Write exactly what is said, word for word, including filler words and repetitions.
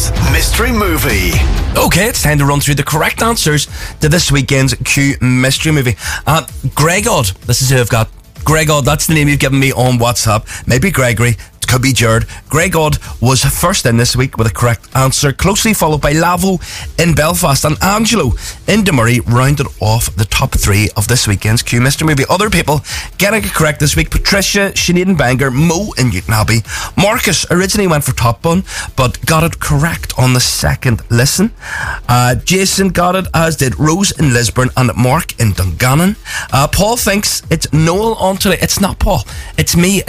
Quiz Mystery Movie. Okay, it's time to run through the correct answers to this weekend's Q Mystery Movie. Uh, Gregod, this is who I've got. Gregod, that's the name you've given me on WhatsApp. Maybe Gregory, it could be Jared. Gregod was first in this week with a correct answer, closely followed by Lavo in Belfast, and Angelo in Demurray rounded off the top three of this weekend's Q Mystery Movie. Other people getting it correct this week: Patricia, Sinead in Bangor, Mo in Newton Abbey. Marcus originally went for Top Bun, but got it correct on the second listen. Uh, Jason got it, as did Rose in Lisburn and Mark in Dungannon. Uh, Paul thinks it's Noel on today. It's not Paul, it's me.